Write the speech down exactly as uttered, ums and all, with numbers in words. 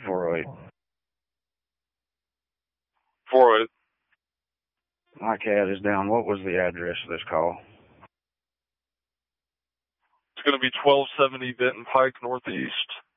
four oh eight. four oh eight. My cat is down. What was the address of this call? It's going to be twelve seventy Benton Pike Northeast.